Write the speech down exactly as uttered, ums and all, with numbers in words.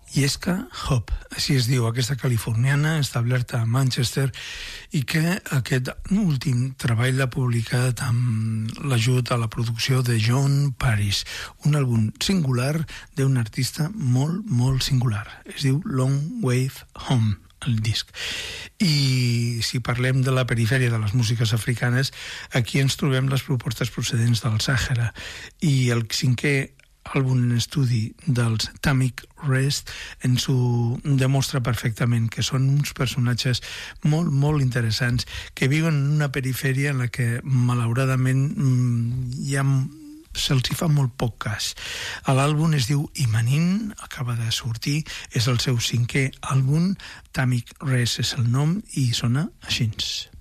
Yeska Hope, així es diu, aquesta californiana establerta a Manchester i que aquest últim treball l'ha publicat amb l'ajut a la producció de John Paris, un àlbum singular d'un artista molt, molt singular. Es diu Long Way Home, el disc. I si parlem de la perifèria de les músiques africanes, aquí ens trobem les propostes procedents del Sàhara i el cinquè àlbum en estudi dels Tamik Rest ens ho demostra perfectament, que són uns personatges molt, molt interessants que viuen en una perifèria en la que malauradament hi ha se'ls hi fa molt poc cas. L'àlbum es diu Imanin, acaba de sortir, és el seu cinquè àlbum, Tamik Rest és el nom i sona així.